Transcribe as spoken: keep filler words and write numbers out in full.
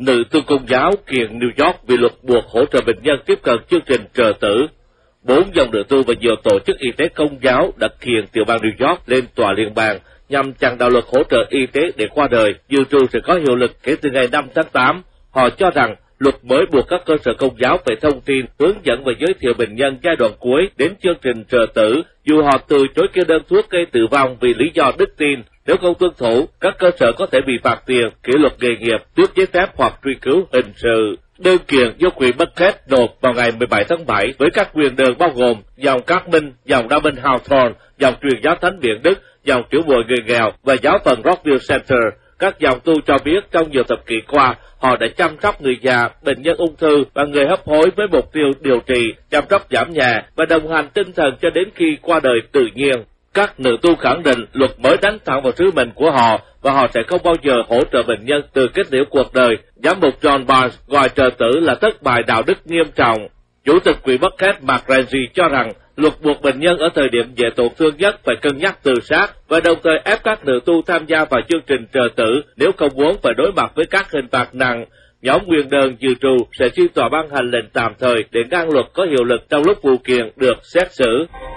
Nữ tu Công giáo kiện New York vì luật buộc hỗ trợ bệnh nhân tiếp cận chương trình trợ tử. Bốn dòng nữ tu và nhiều tổ chức y tế Công giáo đã kiện tiểu bang New York lên tòa liên bang nhằm chặn đạo luật hỗ trợ y tế để qua đời, dự trù sẽ có hiệu lực kể từ ngày năm tháng tám. Họ cho rằng luật mới buộc các cơ sở Công giáo phải thông tin, hướng dẫn và giới thiệu bệnh nhân giai đoạn cuối đến chương trình trợ tử, dù họ từ chối kê đơn thuốc gây tử vong vì lý do đức tin. Nếu không tuân thủ, các cơ sở có thể bị phạt tiền, kỷ luật nghề nghiệp, tước giấy phép hoặc truy cứu hình sự. Đơn kiện do quỹ Bucket nộp vào ngày mười bảy tháng bảy với các quyền đơn bao gồm dòng Carmen, dòng David Hawthorne, dòng truyền giáo Thánh Viện Đức, dòng Tiểu bồi người nghèo và giáo phận Rockville Center. Các dòng tu cho biết trong nhiều thập kỷ qua, họ đã chăm sóc người già, bệnh nhân ung thư và người hấp hối với mục tiêu điều trị, chăm sóc giảm nhẹ và đồng hành tinh thần cho đến khi qua đời tự nhiên. Các nữ tu khẳng định luật mới đánh thẳng vào sứ mệnh của họ và họ sẽ không bao giờ hỗ trợ bệnh nhân từ kết liễu cuộc đời. Giám mục John Barnes gọi trợ tử là thất bại đạo đức nghiêm trọng. Chủ tịch quỹ Bucket Mark Renzi cho rằng luật buộc bệnh nhân ở thời điểm dễ tổn thương nhất phải cân nhắc tự sát và đồng thời ép các nữ tu tham gia vào chương trình trợ tử nếu không muốn phải đối mặt với các hình phạt nặng. Nhóm nguyên đơn dự trù sẽ xin tòa ban hành lệnh tạm thời để ngăn luật có hiệu lực trong lúc vụ kiện được xét xử.